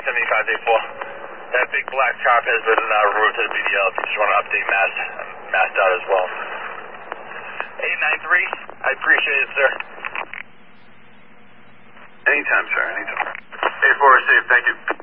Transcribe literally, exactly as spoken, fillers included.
seventy-five eight four. That big black tarp has been uh, removed to the B D L. If you just want to update mast, mast out as well. eight nine three, I appreciate it, sir. Anytime, sir, anytime. eight four received, thank you.